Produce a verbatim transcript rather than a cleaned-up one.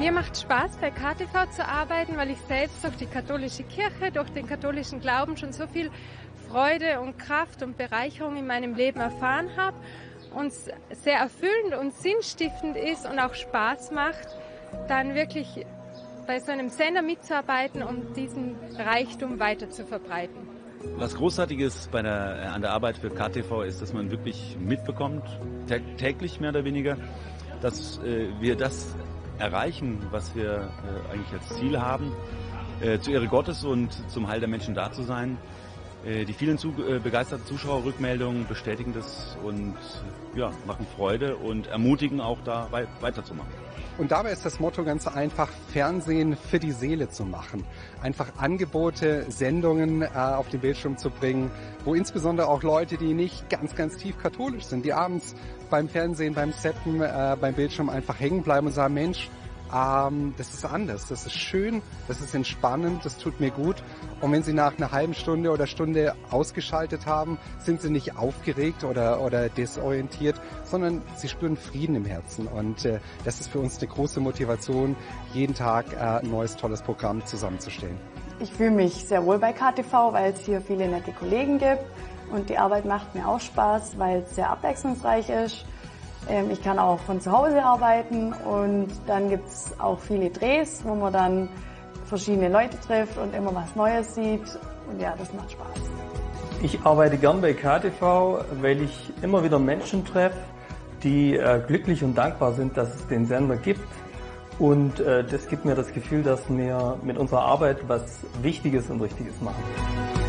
Mir macht Spaß, bei K T V zu arbeiten, weil ich selbst durch die katholische Kirche, durch den katholischen Glauben schon so viel Freude und Kraft und Bereicherung in meinem Leben erfahren habe und es sehr erfüllend und sinnstiftend ist und auch Spaß macht, dann wirklich bei so einem Sender mitzuarbeiten, um diesen Reichtum weiter zu verbreiten. Was Großartiges bei der, an der Arbeit für K T V ist, dass man wirklich mitbekommt, täglich mehr oder weniger, dass äh, wir das erreichen, was wir äh, eigentlich als Ziel haben, äh, zur Ehre Gottes und zum Heil der Menschen da zu sein. Äh, die vielen zu, äh, begeisterten Zuschauerrückmeldungen bestätigen das und ja, machen Freude und ermutigen auch da wei- weiterzumachen. Und dabei ist das Motto ganz einfach, Fernsehen für die Seele zu machen. Einfach Angebote, Sendungen äh, auf den Bildschirm zu bringen, wo insbesondere auch Leute, die nicht ganz, ganz tief katholisch sind, die abends beim Fernsehen, beim Zappen, äh, beim Bildschirm einfach hängen bleiben und sagen, Mensch, ähm, das ist anders, das ist schön, das ist entspannend, das tut mir gut. Und wenn Sie nach einer halben Stunde oder Stunde ausgeschaltet haben, sind Sie nicht aufgeregt oder, oder desorientiert, sondern Sie spüren Frieden im Herzen. Und äh, das ist für uns eine große Motivation, jeden Tag äh, ein neues, tolles Programm zusammenzustellen. Ich fühle mich sehr wohl bei K T V, weil es hier viele nette Kollegen gibt. Und die Arbeit macht mir auch Spaß, weil es sehr abwechslungsreich ist. Ich kann auch von zu Hause arbeiten und dann gibt es auch viele Drehs, wo man dann verschiedene Leute trifft und immer was Neues sieht. Und ja, das macht Spaß. Ich arbeite gern bei K T V, weil ich immer wieder Menschen treffe, die äh, glücklich und dankbar sind, dass es den Sender gibt. Und äh, das gibt mir das Gefühl, dass wir mit unserer Arbeit was Wichtiges und Richtiges machen.